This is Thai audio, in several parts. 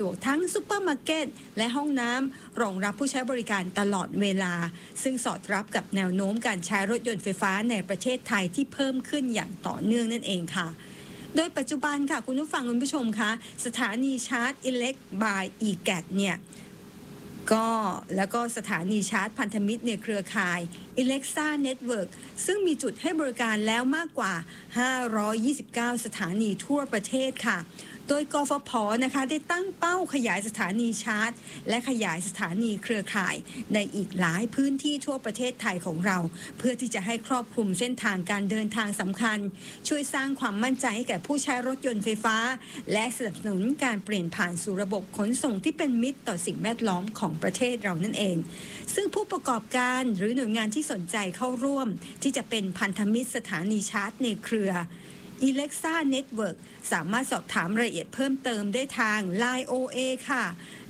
ดวกทั้งซุปเปอร์มาร์เก็ตและห้องน้ำรองรับผู้ใช้บริการตลอดเวลาซึ่งสอดรับกับแนวโน้มการใช้รถยนต์ไฟฟ้าในประเทศไทยที่เพิ่มขึ้นอย่างต่อเนื่องนั่นเองค่ะโดยปัจจุบันค่ะคุณผู้ฟังคุณผู้ชมคะสถานีชาร์จ Elect by eGAT เนี่ยแล้วก็สถานีชาร์จพันธมิตรในเครือข่าย Alexa Network ซึ่งมีจุดให้บริการแล้วมากกว่า529สถานีทั่วประเทศค่ะโดยกฟผ.นะคะได้ตั้งเป้าขยายสถานีชาร์จและขยายสถานีเครือข่ายในอีกหลายพื้นที่ทั่วประเทศไทยของเราเพื่อที่จะให้ครอบคลุมเส้นทางการเดินทางสำคัญช่วยสร้างความมั่นใจให้แก่ผู้ใช้รถยนต์ไฟฟ้าและสนับสนุนการเปลี่ยนผ่านสู่ระบบขนส่งที่เป็นมิตรต่อสิ่งแวดล้อมของประเทศเรานั่นเองซึ่งผู้ประกอบการหรือหน่วยงานที่สนใจเข้าร่วมที่จะเป็นพันธมิตรสถานีชาร์จในเครือAlexa Network สามารถสอบถามรายละเอียดเพิ่มเติมได้ทาง Line OA ค่ะ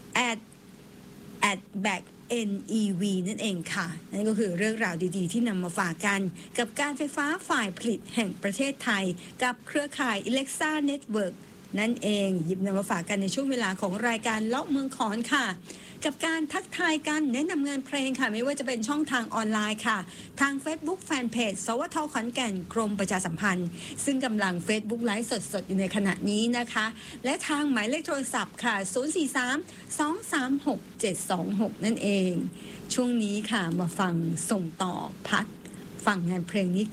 @back NEV นั่นเองค่ะนั่นก็คือเรื่องราวดีๆที่นำมาฝากกันกับการไฟฟ้าฝ่ายผลิตแห่งประเทศไทยกับเครือข่าย Alexa Network นั่นเองหยิบนำมาฝากกันในช่วงเวลาของรายการเลาะเมืองขอนค่ะกับการทักทายกันแนะนำงานเพลงค่ะไม่ว่าจะเป็นช่องทางออนไลน์ค่ะทาง Facebook Fanpage สวท.ขอนแก่นกรมประชาสัมพันธ์ซึ่งกำลัง Facebook ไลฟ์สดๆอยู่ในขณะนี้นะคะและทางหมายเลขโทรศัพท์ค่ะ043-236-726นั่นเองช่วงนี้ค่ะมาฟังส่งต่อพัดฟังงานเพลงนี้